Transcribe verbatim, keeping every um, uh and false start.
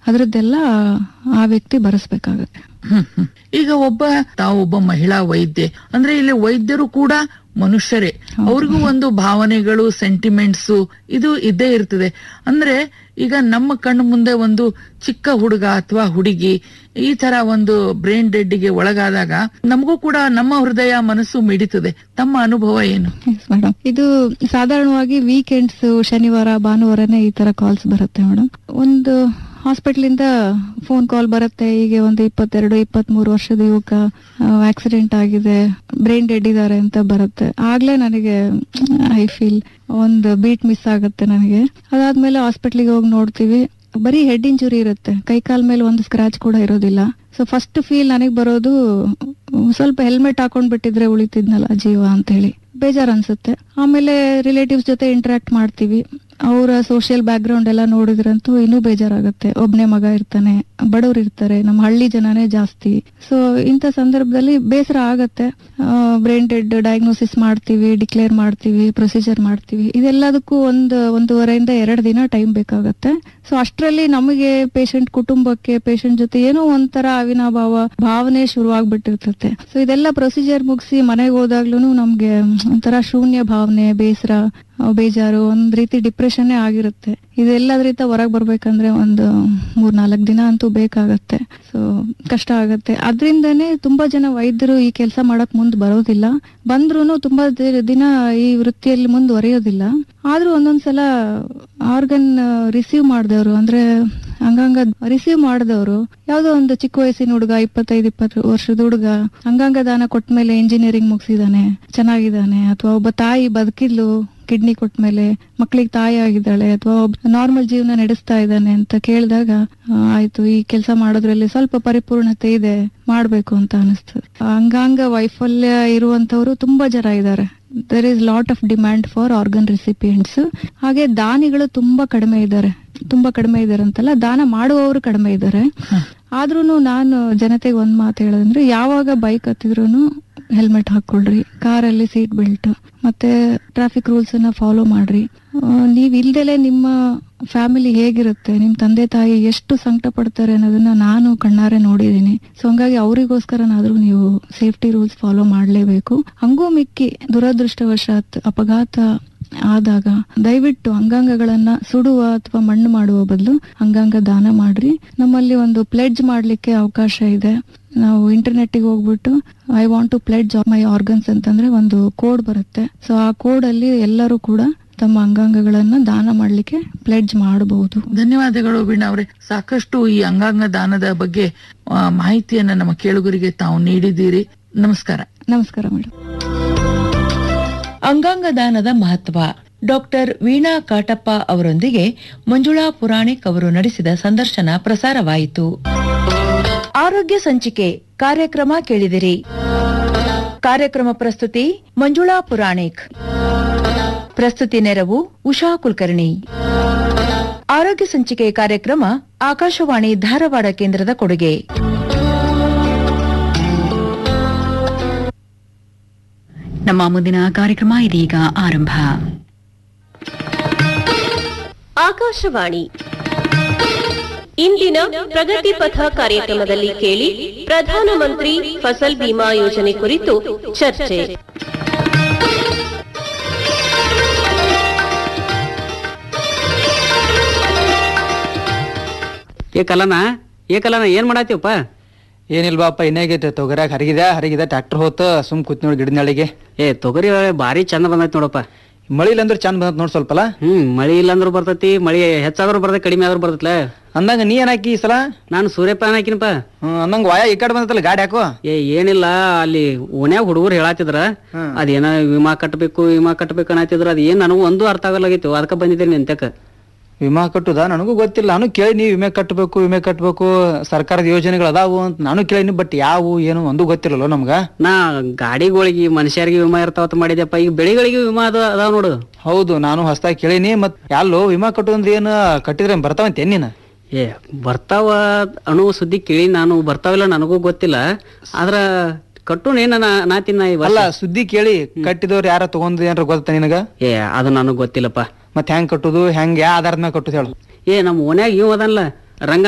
ಅದ್ರದ್ದೆಲ್ಲ ಆ ವ್ಯಕ್ತಿ ಭರಿಸ್ಬೇಕಾಗತ್ತೆ. ಹ್ಮ್ ಹ್ಮ್. ಈಗ ಒಬ್ಬ ತಾವೊಬ್ಬ ಮಹಿಳಾ ವೈದ್ಯೆ ಅಂದ್ರೆ ಇಲ್ಲಿ ವೈದ್ಯರು ಕೂಡ ಮನುಷ್ಯರೇ, ಅವ್ರಿಗೂ ಒಂದು ಭಾವನೆಗಳು, ಸೆಂಟಿಮೆಂಟ್ಸ್ ಇದು ಇದ್ದೇ ಇರ್ತದೆ. ಅಂದ್ರೆ ಈಗ ನಮ್ಮ ಕಣ್ಣು ಮುಂದೆ ಒಂದು ಚಿಕ್ಕ ಹುಡುಗ ಅಥವಾ ಹುಡುಗಿ ಈ ತರ ಒಂದು ಬ್ರೈನ್ ಡೆಡ್ಗೆ ಒಳಗಾದಾಗ ನಮಗೂ ಕೂಡ ನಮ್ಮ ಹೃದಯ ಮನಸ್ಸು ಮಿಡಿತದೆ. ತಮ್ಮ ಅನುಭವ ಏನು? ಮೇಡಮ್, ಇದು ಸಾಧಾರಣವಾಗಿ ವೀಕೆಂಡ್ಸ್, ಶನಿವಾರ ಭಾನುವಾರನೇ ಈ ತರ ಕಾಲ್ಸ್ ಬರುತ್ತೆ ಮೇಡಮ್. ಒಂದು ಹಾಸ್ಪಿಟಲ್ ಇಂದ ಫೋನ್ ಕಾಲ್ ಬರುತ್ತೆ, ಹೀಗೆ ಒಂದು ಇಪ್ಪತ್ತೆರಡು ಇಪ್ಪತ್ತ್ ಮೂರು ವರ್ಷದ ಯುವಕ ಆಕ್ಸಿಡೆಂಟ್ ಆಗಿದೆ, ಬ್ರೈನ್ ಡೆಡ್ ಇದಾರೆ ಅಂತ ಬರುತ್ತೆ. ಆಗ್ಲೇ ನನಗೆ ಐ ಫೀಲ್ ಒಂದು ಬೀಟ್ ಮಿಸ್ ಆಗುತ್ತೆ ನನಗೆ. ಅದಾದ್ಮೇಲೆ ಹಾಸ್ಪಿಟ್ಲಿಗೆ ಹೋಗಿ ನೋಡ್ತೀವಿ, ಬರೀ ಹೆಡ್ ಇಂಜುರಿ ಇರುತ್ತೆ, ಕೈ ಕಾಲ್ ಮೇಲೆ ಒಂದು ಸ್ಕ್ರಾಚ್ ಕೂಡ ಇರೋದಿಲ್ಲ. ಸೊ ಫಸ್ಟ್ ಫೀಲ್ ನನಗೆ ಬರೋದು ಸ್ವಲ್ಪ ಹೆಲ್ಮೆಟ್ ಹಾಕೊಂಡ್ ಬಿಟ್ಟಿದ್ರೆ ಉಳಿತಿದ್ನಲ್ಲ ಜೀವ ಅಂತ ಹೇಳಿ ಬೇಜಾರ್ ಅನ್ಸುತ್ತೆ. ಆಮೇಲೆ ರಿಲೇಟಿವ್ಸ್ ಜೊತೆ ಇಂಟರಾಕ್ಟ್ ಮಾಡ್ತೀವಿ, ಅವರ ಸೋಷಿಯಲ್ ಬ್ಯಾಕ್ ಗ್ರೌಂಡ್ ಎಲ್ಲ ನೋಡಿದ್ರಂತೂ ಇನ್ನೂ ಬೇಜಾರಾಗುತ್ತೆ. ಒಬ್ನೇ ಮಗ ಇರ್ತಾನೆ, ಬಡವ್ರು ಇರ್ತಾರೆ, ನಮ್ಮ ಹಳ್ಳಿ ಜನನೇ ಜಾಸ್ತಿ. ಸೊ ಇಂಥ ಸಂದರ್ಭದಲ್ಲಿ ಬೇಸರ ಆಗತ್ತೆ. ಬ್ರೈನ್ ಡೆಡ್ ಡಯಾಗ್ನೋಸಿಸ್ ಮಾಡ್ತೀವಿ, ಡಿಕ್ಲೇರ್ ಮಾಡ್ತೀವಿ, ಪ್ರೊಸೀಜರ್ ಮಾಡ್ತೀವಿ. ಇದೆಲ್ಲದಕ್ಕೂ ಒಂದು ಒಂದೂವರೆಯಿಂದ ಎರಡು ದಿನ ಟೈಮ್ ಬೇಕಾಗತ್ತೆ. ಸೊ ಅಷ್ಟರಲ್ಲಿ ನಮಗೆ ಪೇಷಂಟ್ ಕುಟುಂಬಕ್ಕೆ ಪೇಷಂಟ್ ಜೊತೆ ಏನೋ ಒಂಥರ ಅವಿನಾಭಾವ ಭಾವನೆ ಶುರುವಾಗ್ಬಿಟ್ಟಿರ್ತತೆ. ಸೊ ಇದೆಲ್ಲ ಪ್ರೊಸೀಜರ್ ಮುಗಿಸಿ ಮನೆಗೆ ಹೋದಾಗ್ಲೂ ನಮ್ಗೆ ಒಂಥರ ಶೂನ್ಯ ಭಾವನೆ, ಬೇಸರ, ಬೇಜಾರು, ಒಂದ್ ರೀತಿ ಡಿಪ್ರೆಷನ್ ಆಗಿರುತ್ತೆ. ಇದೆಲ್ಲದ್ರಿಂದ ಹೊರಗೆ ಬರ್ಬೇಕಂದ್ರೆ ಒಂದು ಮೂರ್ ನಾಲ್ಕು ದಿನ ಅಂತೂ ಬೇಕಾಗತ್ತೆ. ಸೊ ಕಷ್ಟ ಆಗತ್ತೆ. ಅದ್ರಿಂದನೇ ತುಂಬಾ ಜನ ವೈದ್ಯರು ಈ ಕೆಲಸ ಮಾಡಕ್ ಮುಂದ್ ಬರೋದಿಲ್ಲ, ಬಂದ್ರೂನು ತುಂಬಾ ದಿನ ಈ ವೃತ್ತಿಯಲ್ಲಿ ಮುಂದುವರಿಯೋದಿಲ್ಲ. ಆದ್ರೂ ಒಂದೊಂದ್ಸಲ ಆರ್ಗನ್ ರಿಸೀವ್ ಮಾಡಿದವರು ಅಂದ್ರೆ ಅಂಗಾಂಗ ರಿಸೀವ್ ಮಾಡಿದವರು ಯಾವ್ದೋ ಒಂದು ಚಿಕ್ಕ ವಯಸ್ಸಿನ ಹುಡುಗ, ಇಪ್ಪತ್ತೈದು ಇಪ್ಪತ್ತು ವರ್ಷದ ಹುಡುಗ ಅಂಗಾಂಗ ದಾನ ಕೊಟ್ಮೇಲೆ ಇಂಜಿನಿಯರಿಂಗ್ ಮುಗಿಸಿದಾನೆ, ಚೆನ್ನಾಗಿದ್ದಾನೆ, ಅಥವಾ ಒಬ್ಬ ತಾಯಿ ಬದುಕಿದ್ಲು ಕಿಡ್ನಿ ಕೊಟ್ಮೇಲೆ ಮಕ್ಳಿಗೆ ತಾಯಿ ಆಗಿದ್ದಾಳೆ, ಅಥವಾ ಒಬ್ಬ ನಾರ್ಮಲ್ ಜೀವನ ನಡೆಸ್ತಾ ಇದ್ದಾನೆ ಅಂತ ಕೇಳಿದಾಗ ಆಯ್ತು, ಈ ಕೆಲಸ ಮಾಡೋದ್ರಲ್ಲಿ ಸ್ವಲ್ಪ ಪರಿಪೂರ್ಣತೆ ಇದೆ, ಮಾಡ್ಬೇಕು ಅಂತ ಅನಿಸ್ತದೆ. ಅಂಗಾಂಗ ವೈಫಲ್ಯ ಇರುವಂತವ್ರು ತುಂಬಾ ಜನ ಇದ್ದಾರೆ. There is lot of demand for organ recipients. ಹಾಗೆ ದಾನಿಗಳು ತುಂಬಾ ಕಡಿಮೆ ಇದ್ದಾರೆ. ತುಂಬಾ ಕಡಿಮೆ ಇದ್ದಾರೆ ಅಂತಲ್ಲ, ದಾನ ಮಾಡುವವರು ಕಡಿಮೆ ಇದ್ದಾರೆ. ಆದ್ರೂನು ನಾನು ಜನತೆಗೆ ಒಂದ್ ಮಾತು ಹೇಳೋದಂದ್ರೆ, ಯಾವಾಗ ಬೈಕ್ ಹತ್ತಿದ್ರು ಹೆಲ್ಮೆಟ್ ಹಾಕೊಳ್ರಿ, ಕಾರಲ್ಲಿ ಸೀಟ್ ಬೆಲ್ಟ್, ಮತ್ತೆ ಟ್ರಾಫಿಕ್ ರೂಲ್ಸ್ ಅನ್ನ ಫಾಲೋ ಮಾಡ್ರಿ. ನೀವ್ ಇಲ್ದಲೆ ನಿಮ್ಮ ಫ್ಯಾಮಿಲಿ ಹೇಗಿರುತ್ತೆ, ನಿಮ್ ತಂದೆ ತಾಯಿ ಎಷ್ಟು ಸಂಕಟ ಪಡ್ತಾರೆ ಅನ್ನೋದನ್ನ ನಾನು ಕಣ್ಣಾರೆ ನೋಡಿದೀನಿ. ಸೊ ಹಂಗಾಗಿ ಅವರಿಗೋಸ್ಕರನಾದ್ರೂ ನೀವು ಸೇಫ್ಟಿ ರೂಲ್ಸ್ ಫಾಲೋ ಮಾಡ್ಲೇಬೇಕು. ಹಂಗೂ ಮಿಕ್ಕಿ ದುರದೃಷ್ಟವಶಾತ್ ಅಪಘಾತ ಆದಾಗ ದಯವಿಟ್ಟು ಅಂಗಾಂಗಗಳನ್ನ ಸುಡುವ ಅಥವಾ ಮಣ್ಣು ಮಾಡುವ ಬದಲು ಅಂಗಾಂಗ ದಾನ ಮಾಡ್ರಿ. ನಮ್ಮಲ್ಲಿ ಒಂದು ಪ್ಲೆಡ್ಜ್ ಮಾಡ್ಲಿಕ್ಕೆ ಅವಕಾಶ ಇದೆ. ನಾವು ಇಂಟರ್ನೆಟ್ ಗೆ ಹೋಗ್ಬಿಟ್ಟು I want to pledge my organs ಅಂತಂದ್ರೆ ಒಂದು ಕೋಡ್ ಬರುತ್ತೆ. ಸೊ ಆ ಕೋಡ್ ಅಲ್ಲಿ ಎಲ್ಲರೂ ಕೂಡ ತಮ್ಮ ಅಂಗಾಂಗಗಳನ್ನ ದಾನ ಮಾಡ್ಲಿಕ್ಕೆ ಪ್ಲೆಡ್ಜ್ ಮಾಡಬಹುದು. ಧನ್ಯವಾದಗಳು ವೀಣಾ ಅವರೇ. ಸಾಕಷ್ಟು ಈ ಅಂಗಾಂಗ ದಾನದ ಬಗ್ಗೆ ಮಾಹಿತಿಯನ್ನ ನಮ್ಮ ಕೇಳುಗರಿಗೆ ತಾವು ನೀಡಿದ್ದೀರಿ. ನಮಸ್ಕಾರ. ನಮಸ್ಕಾರ ಮೇಡಮ್. ಅಂಗಾಂಗ ದಾನದ ಮಹತ್ವ ಡಾಕ್ಟರ್ ವೀಣಾ ಕಾಟಪ್ಪ ಅವರೊಂದಿಗೆ ಮಂಜುಳಾ ಪುರಾಣಿಕ್ ಅವರು ನಡೆಸಿದ ಸಂದರ್ಶನ ಪ್ರಸಾರವಾಯಿತು. ಆರೋಗ್ಯ ಸಂಚಿಕೆ ಕಾರ್ಯಕ್ರಮ ಕೇಳಿದಿರಿ. ಕಾರ್ಯಕ್ರಮ ಪ್ರಸ್ತುತಿ ಮಂಜುಳಾ ಪುರಾಣಿಕ್. ಪ್ರಸ್ತುತಿ ನೆರವು ಉಷಾ ಕುಲಕರ್ಣಿ. ಆರೋಗ್ಯ ಸಂಚಿಕೆ ಕಾರ್ಯಕ್ರಮ ಆಕಾಶವಾಣಿ ಧಾರವಾಡ ಕೇಂದ್ರದ ಕೊಡುಗೆ. ನಮ್ಮ ಮುಂದಿನ ಕಾರ್ಯಕ್ರಮ ಇದೀಗ ಆರಂಭ. ಆಕಾಶವಾಣಿ ಇಂದಿನ ಪ್ರಗತಿ ಪಥ ಕಾರ್ಯಕ್ರಮದಲ್ಲಿ ಕೇಳಿ ಪ್ರಧಾನಮಂತ್ರಿ ಫಸಲ್ ಬಿಮಾ ಯೋಜನೆ ಕುರಿತು ಚರ್ಚೆ. ಏ ಕಲನ ಏ ಕಲನ ಏನ್ ಮಾಡಾತೀವಪ್ಪ? ಏನಿಲ್ವಾಪ, ಇನ್ನೇಗೈತೆ ತೊಗರ್ಯಾಗ ಹರಿಗಿದೆ ಹರಿಗಿದೆ ಟ್ರ್ಯಾಕ್ಟರ್ ಹೋತ ಸುಮ್ ಕೂತ್ ನೋಡಿ ಗಿಡದ ನಳಿಗೆ. ಏ ತೊಗರಿ ಬಾರಿ ಚಂದ ಬಂದೈತಿ ನೋಡಪ್ಪ. ಮಳಿ ಇಲ್ಲಂದ್ರೆ ಚಂದ ಬಂದತ್ ನೋಡ್ ಸ್ವಲ್ಪಲ್ಲ. ಹ್ಮ್ ಮಳಿ ಇಲ್ಲಂದ್ರು ಬರ್ತೈತಿ, ಮಳಿ ಹೆಚ್ಚಾದ್ರೂ ಬರ್ತೈತಿ, ಕಡಿಮೆ ಆದ್ರೂ ಬರ್ತೈತ್ಲ. ಅಂದಂಗ ನೀ ಏನಾಕಿ ಈ ಸಲ? ನಾನು ಸೂರ್ಯಪಾನ ಹಾಕಿನಪ್ಪ. ಹ್ಮ್ ಅಂದಂಗ ವಾಯ ಈ ಕಡೆ ಬಂದತ್ತಲ್ಲ ಗಾಡಿ ಹಾಕೋ. ಏ ಏನಿಲ್ಲ, ಅಲ್ಲಿ ಓನ್ಯಾಗ ಹುಡುಗರು ಹೇಳಾತಿದ್ರ ಅದೇನ ವಿಮಾ ಕಟ್ಟಬೇಕು ವಿಮಾ ಕಟ್ಟಬೇಕು ಅನ್ನತಿದ್ರ. ಅದ್ ಏನ್ ನನಗೂ ಒಂದು ಅರ್ಥ ಆಗಲಾಗಿತ್ತು, ಅದಕ್ಕ ಬಂದಿದ್ದೀನಿ ನಿಂತಕ. ವಿಮಾ ಕಟ್ಟುದ ನನಗೂ ಗೊತ್ತಿಲ್ಲ. ನಾನು ಕೇಳಿ ನೀವು ವಿಮೆ ಕಟ್ಟಬೇಕು ವಿಮೆ ಕಟ್ಟಬೇಕು ಸರ್ಕಾರದ ಯೋಜನೆಗಳು ಅದಾವು ಅಂತ ನಾನು ಕೇಳಿನಿ. ಬಟ್ ಯಾವು ಏನು ಒಂದು ಗೊತ್ತಿರಲ್ಲ ನಮ್ಗ. ನಾ ಗಾಡಿಗಳಿಗೆ ಮನುಷ್ಯರಿಗೆ ವಿಮಾ ಇರ್ತಾವತ್ ಮಾಡಿದ್ಯಪ್ಪ. ಈಗ ಬೆಳೆಗಳಿಗೆ ವಿಮಾ ಅದ ಅದಾವ ನೋಡು. ಹೌದು, ನಾನು ಹೊಸದಾಗಿ ಕೇಳಿನಿ. ಮತ್ ಯಾಲ್ಲೋ ವಿಮಾ ಕಟ್ಟುದಂದ್ರೆ ಏನ್ ಕಟ್ಟಿದ್ರೆ ಬರ್ತಾವಂತ ನೀನ? ಏ ಬರ್ತಾವ ಅನ್ನೋ ಸುದ್ದಿ ಕೇಳಿ ನಾನು, ಬರ್ತಾವಿಲ್ಲ ನನಗೂ ಗೊತ್ತಿಲ್ಲ. ಆದ್ರ ಕಟ್ಟು ಏನ ನಾ ತಿನ್ನ ಅಲ್ಲ, ಸುದ್ದಿ ಕೇಳಿ ಕಟ್ಟಿದವ್ರು ಯಾರ ತಗೊಂಡ್ ಏನಾರ ಗೊತ್ತ ನಿನಗ? ಏ ಅದು ನನಗ್ ಗೊತ್ತಿಲ್ಲಪ್ಪ. ಮತ್ ಹೆಂಗ್ ಕಟ್ಟುದು, ಹೆಂಗ್ ಯಾ ಆಧಾರದ ಮೇಲೆ ಕಟ್ಟುದು ಹೇಳು? ಏ ನಮ್ ಓನ್ಯಾಗ ಇವ್ ಅದನ್ಲ ರಂಗ